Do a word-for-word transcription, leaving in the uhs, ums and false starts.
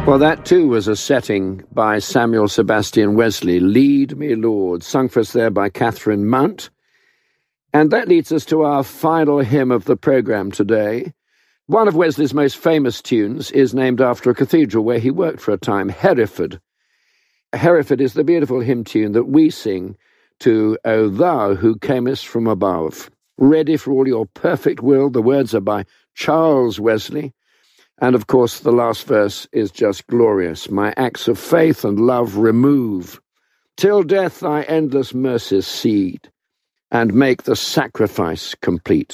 Well, that too was a setting by Samuel Sebastian Wesley, Lead Me, Lord, sung for us there by Catherine Mount. And that leads us to our final hymn of the programme today. One of Wesley's most famous tunes is named after a cathedral where he worked for a time, Hereford. Hereford is the beautiful hymn tune that we sing to O Thou Who Camest from Above. Ready for all your perfect will. The words are by Charles Wesley. And, of course, the last verse is just glorious. My acts of faith and love remove, till death thy endless mercies seed, and make the sacrifice complete.